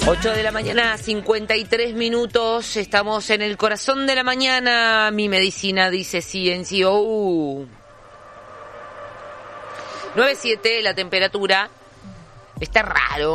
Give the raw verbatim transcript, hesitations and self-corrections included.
ocho de la mañana, cincuenta y tres minutos. Estamos en el corazón de la mañana. Mi medicina dice C N C O. nueve siete la temperatura. Está raro.